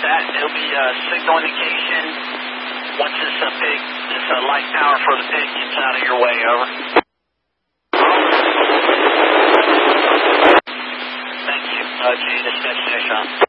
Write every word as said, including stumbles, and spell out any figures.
That, it'll be uh, signal indication once this uh, pig, this uh, light power for the pig gets out of your way, over. Thank you, uh, G, this is Station.